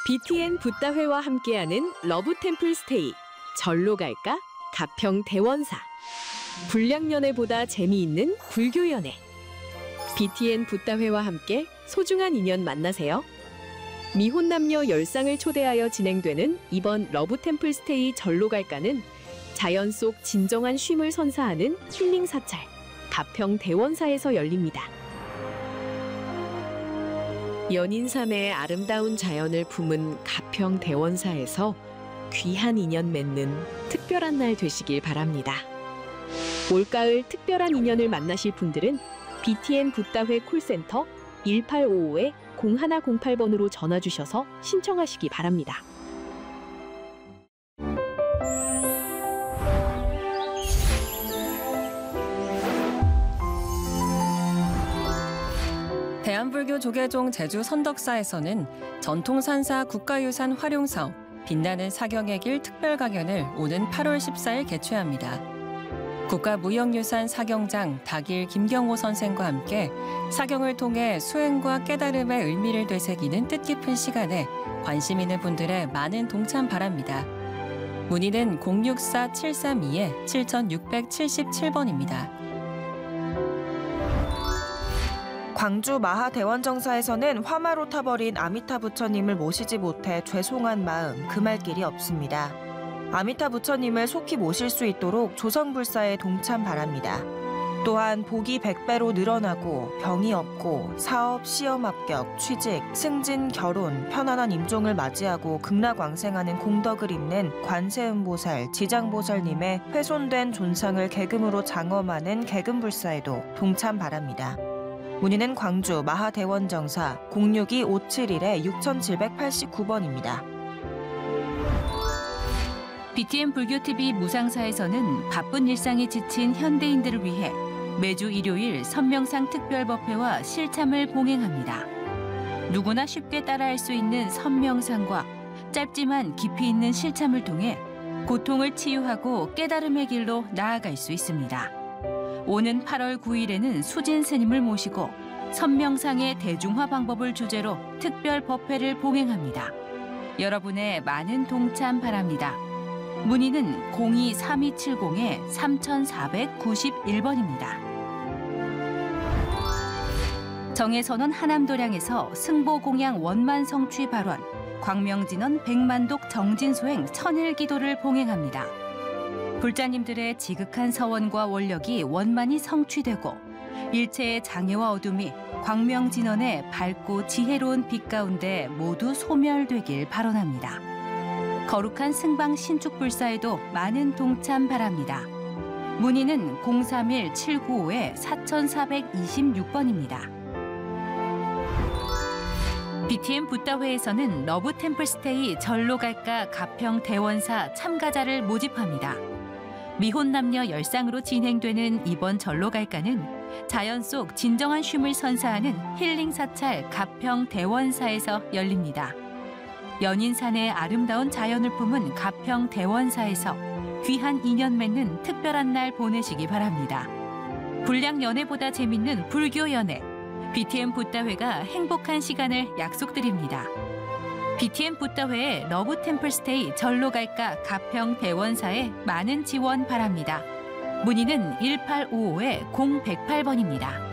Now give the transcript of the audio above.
BTN 붓다회와 함께하는 러브 템플 스테이. 절로 갈까? 가평 대원사. 불량연애보다 재미있는 불교연애. BTN 붓다회와 함께 소중한 인연 만나세요. 미혼 남녀 열상을 초대하여 진행되는 이번 러브 템플 스테이 절로 갈까는 자연 속 진정한 쉼을 선사하는 힐링 사찰 가평 대원사에서 열립니다. 연인삼의 아름다운 자연을 품은 가평 대원사에서 귀한 인연 맺는 특별한 날 되시길 바랍니다. 올가을 특별한 인연을 만나실 분들은 BTN 붓다회 콜센터 1855-0108번으로 전화 주셔서 신청하시기 바랍니다. 대한불교 조계종 제주 선덕사에서는 전통산사 국가유산 활용사업 빛나는 사경의 길 특별강연을 오는 8월 14일 개최합니다. 국가무형유산 사경장 닥일 김경호 선생과 함께 사경을 통해 수행과 깨달음의 의미를 되새기는 뜻깊은 시간에 관심 있는 분들의 많은 동참 바랍니다. 문의는 064-732-7677번입니다. 광주 마하대원정사에서는 화마로 타버린 아미타 부처님을 모시지 못해 죄송한 마음 금할 길이 없습니다. 아미타 부처님을 속히 모실 수 있도록 조성불사에 동참 바랍니다. 또한 복이 100배로 늘어나고 병이 없고 사업, 시험 합격, 취직, 승진, 결혼, 편안한 임종을 맞이하고 극락왕생하는 공덕을 잇는 관세음보살, 지장보살님의 훼손된 존상을 계금으로 장엄하는 계금불사에도 동참 바랍니다. 문의는 광주 마하대원정사 062-571-6789번입니다. BTN 불교TV 무상사에서는 바쁜 일상에 지친 현대인들을 위해 매주 일요일 선명상 특별법회와 실참을 봉행합니다. 누구나 쉽게 따라할 수 있는 선명상과 짧지만 깊이 있는 실참을 통해 고통을 치유하고 깨달음의 길로 나아갈 수 있습니다. 오는 8월 9일에는 수진 스님을 모시고 선명상의 대중화 방법을 주제로 특별 법회를 봉행합니다. 여러분의 많은 동참 바랍니다. 문의는 02-3270-3491번입니다. 정해선언 하남도량에서 승보공양 원만 성취 발원, 광명진원 백만독 정진소행 천일기도를 봉행합니다. 불자님들의 지극한 서원과 원력이 원만히 성취되고 일체의 장애와 어둠이 광명진원의 밝고 지혜로운 빛 가운데 모두 소멸되길 발언합니다. 거룩한 승방 신축불사에도 많은 동참 바랍니다. 문의는 031-795-4426번입니다. BTN 붓다회에서는 러브 템플스테이 절로 갈까 가평 대원사 참가자를 모집합니다. 미혼 남녀 열상으로 진행되는 이번 절로 갈까는 자연 속 진정한 쉼을 선사하는 힐링 사찰 가평 대원사에서 열립니다. 연인산의 아름다운 자연을 품은 가평 대원사에서 귀한 인연 맺는 특별한 날 보내시기 바랍니다. 불량 연애보다 재밌는 불교 연애. BTN 붓다회가 행복한 시간을 약속드립니다. BTN 붓다회의 러브 템플 스테이 절로 갈까 가평 대원사에 많은 지원 바랍니다. 문의는 1855-0108번입니다.